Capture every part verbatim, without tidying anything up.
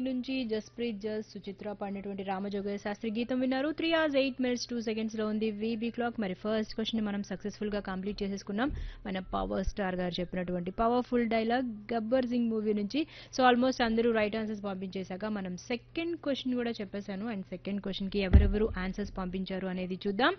నుంచి జస్ప్రీత్ జస్ సుచిత్ర పాడినటువంటి రామజోగయ్య శాస్త్రి గీతం విన్నారు. Three hours eight minutes two seconds లో ఉంది వీబీ క్లాక్. మరి ఫస్ట్ క్వశ్చన్ మనం సక్సెస్ఫుల్ గా కంప్లీట్ చేసేసుకున్నాం. మన పవర్ స్టార్ గారు చెప్పినటువంటి powerful dialogue Gabbar Singh movie నుంచి. సో ఆల్మోస్ట్ అందరూ రైట్ ఆన్సర్స్ పంపించేశాక మనం సెకండ్ క్వశ్చన్ కూడా చెప్పేశాను. అండ్ సెకండ్ క్వశ్చన్ కి ఎవరెవరు ఆన్సర్స్ పంపించారు అనేది చూద్దాం.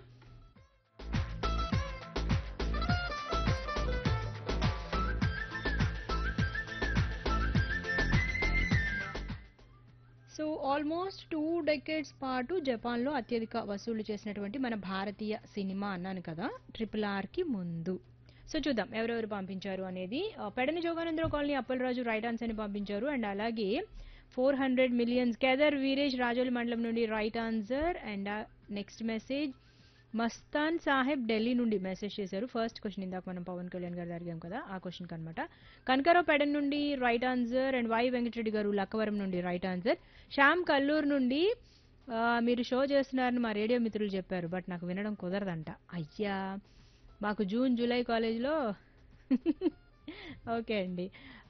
సో ఆల్మోస్ట్ టూ డెకేడ్స్ పాటు జపాన్లో అత్యధిక వసూలు చేసినటువంటి మన భారతీయ సినిమా అన్నాను కదా, ట్రిపుల్ ఆర్కి ముందు. సో చూద్దాం ఎవరెవరు పంపించారు అనేది. ఆ, పెడని Jogananda Rao colony Appalaraju right answer ని పంపించారు. అండ్ అలాగే four hundred millions Kedar Veeresh Rajoli మండలం నుండి right answer. And next message Mastan Saheb Delhi నుండి మెసేజ్ చేశారు. ఫస్ట్ క్వశ్చన్ ఇందాక మనం పవన్ కళ్యాణ్ గారు అడిగాం కదా, ఆ క్వశ్చన్ కనమాట. కనకారావు పెడన్ నుండి right answer. And why Venkatareddy గారు లక్కవరం నుండి రైట్ ఆన్సర్. శ్యామ్ కల్లూరు నుండి ఆ, మీరు షో చేస్తున్నారని మా రేడియో మిత్రులు చెప్పారు, బట్ నాకు వినడం కుదరదంట. అయ్యా, మాకు జూన్ జూలై కాలేజ్లో ఓకే అండి.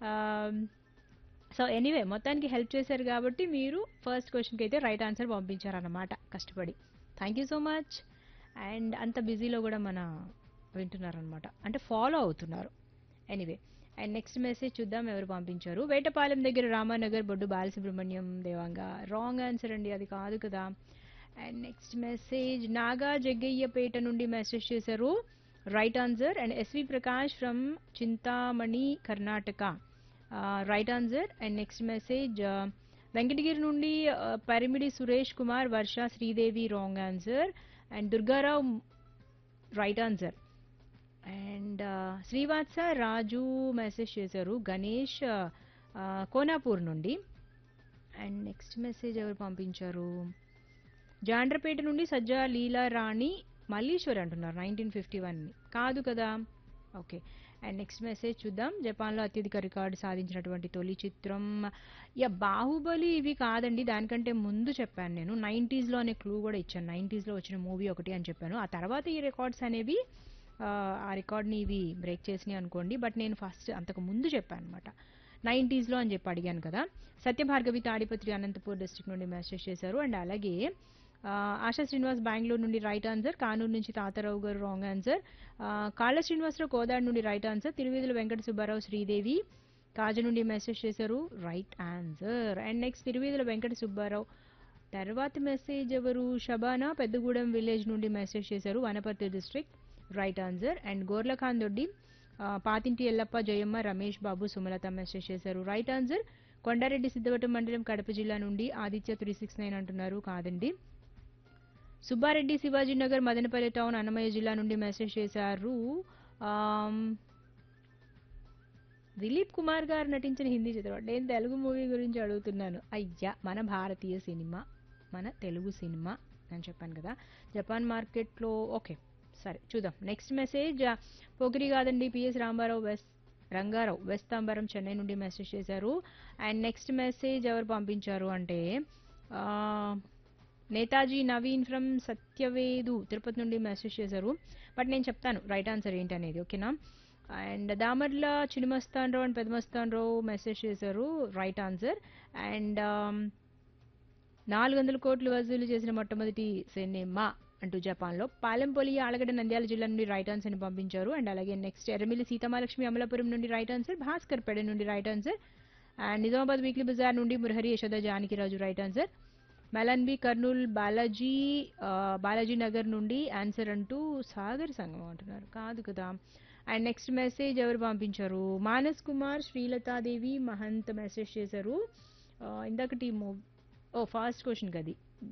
సో ఎనీవే మొత్తానికి హెల్ప్ చేశారు కాబట్టి మీరు ఫస్ట్ క్వశ్చన్కి అయితే రైట్ ఆన్సర్ పంపించారన్నమాట కష్టపడి. Thank you so much. And అంత బిజీలో కూడా మన వింటున్నారనమాట, అంటే ఫాలో అవుతున్నారు. ఎనీవే, అండ్ నెక్స్ట్ మెసేజ్ చూద్దాం ఎవరు పంపించారు. వేటపాలెం దగ్గర రామానగర్ బొడ్డు బాలసుబ్రహ్మణ్యం దేవంగా రాంగ్ ఆన్సర్ అండి, అది కాదు కదా. And next message Naga Jaggayyapeta నుండి మెసేజ్ చేశారు, right answer. And SV Prakash from Chintamani Karnataka right answer. And next message Venkatagiri నుండి ఆ, పరిమిడి సురేష్ కుమార్ వర్ష Sridevi wrong answer. And Durgarao right answer. And Srivatsa Raju message చేశారు, గణేష్ ఆ, కోనాపూర్ నుండి. అండ్ నెక్స్ట్ మెసేజ్ ఎవరు పంపించారు, జాండ్రపేట నుండి సజ్జా లీలా రాణి మల్లీశ్వరి అంటున్నారు నైన్టీన్ ఫిఫ్టీ వన్ కాదు కదా. ఓకే. అండ్ నెక్స్ట్ మెసేజ్ చూద్దాం. జపాన్లో అత్యధిక రికార్డు సాధించినటువంటి తొలి చిత్రం యా బాహుబలి ఇవి కాదండి, దానికంటే ముందు చెప్పాను నేను. నైంటీస్లో అనే క్లూ కూడా ఇచ్చాను, నైంటీస్లో వచ్చిన మూవీ ఒకటి అని చెప్పాను. ఆ తర్వాత ఈ రికార్డ్స్ అనేవి ఆ, ఆ రికార్డ్ని ఇవి బ్రేక్ చేసినాయి అనుకోండి, బట్ నేను ఫస్ట్ అంతకు ముందు చెప్పాను అనమాట, నైంటీస్లో అని చెప్పి అడిగాను కదా. సత్యభార్గవి తాడిపత్రి అనంతపూర్ డిస్ట్రిక్ట్ నుండి మెసేజ్ చేశారు. అండ్ అలాగే ఆ, ఆశా శ్రీనివాస్ బెంగళూరు నుండి రైట్ ఆన్సర్. కానూరు నుంచి తాతారావు గారు రాంగ్ ఆన్సర్. ఆ, కాళ్ళ శ్రీనివాసరావు కోదాడు నుండి రైట్ ఆన్సర్. తిరువేదుల వెంకట సుబ్బారావు శ్రీదేవి కాజ నుండి మెసేజ్ చేశారు, right answer. And next Tiruvedula Venkata Subbarao తర్వాత మెసేజ్ ఎవరు, షబానా పెద్దగూడెం విలేజ్ నుండి మెసేజ్ చేశారు, Wanaparthy district right answer. And Gorlakhan దొడ్డి ఆ, పాతింటి ఎల్లప్ప జయమ్మ రమేష్ బాబు సుమలత మెసేజ్ చేశారు, రైట్ ఆన్సర్. కొండారెడ్డి సిద్ధవటం మండలం కడప జిల్లా నుండి ఆదిత్య త్రీ సిక్స్ నైన్ అంటున్నారు, కాదండి. సుబ్బారెడ్డి శివాజీ నగర్ మదనపల్లి టౌన్ అన్నమయ్య జిల్లా నుండి మెసేజ్ చేశారు. ఆమ్, దిలీప్ కుమార్ గారు నటించిన హిందీ చిత్రం, నేను తెలుగు మూవీ గురించి అడుగుతున్నాను. అయ్యా, మన భారతీయ సినిమా, మన తెలుగు సినిమా అని చెప్పాను కదా. జపాన్ మార్కెట్లో ఓకే సరే చూద్దాం. నెక్స్ట్ మెసేజ్ పోగిరి కాదండి, PS రాంబారావు west Rangarao west Tambaram Chennai నుండి మెసేజ్ చేశారు. అండ్ నెక్స్ట్ మెసేజ్ ఎవరు పంపించారు అంటే ఆ, నేతాజీ నవీన్ ఫ్రమ్ సత్యవేదు తిరుపతి నుండి మెసేజ్ చేశారు, బట్ నేను చెప్తాను రైట్ ఆన్సర్ ఏంటనేది, ఓకేనా. And Damarla చినిమస్తాన్ Rao and Pedamastan Rao message చేశారు, రైట్ ఆన్సర్. అండ్ నాలుగు వందల కోట్లు వసూలు చేసిన మొట్టమొదటి సినిమా అంటూ జపాన్లో పాలెంపొలి ఆలగడ్డ నంద్యాల జిల్లా నుండి రైట్ ఆన్సర్ని పంపించారు. అండ్ అలాగే నెక్స్ట్ ఎర్రమిల్లి సీతమాలక్ష్మి అమలాపురం నుండి రైట్ ఆన్సర్. భాస్కర్ పెడ నుండి right answer. And Nizamabad weekly Bazar నుండి మురహరి యశోద జానకిరాజు రైట్ ఆన్సర్. మెలన్బి కర్నూల్ బాలాజీ ఆ, బాలాజీ నగర్ నుండి ఆన్సర్ అంటూ సాగర్ సంగమం అంటున్నారు, కాదు కదా. అండ్ నెక్స్ట్ మెసేజ్ ఎవరు పంపించారు, మానస్ కుమార్ శ్రీలతాదేవి మహంత్ మెసేజ్ చేశారు. ఆ, ఇందాక టీమ్ ఓ ఫాస్ట్ క్వశ్చన్ కది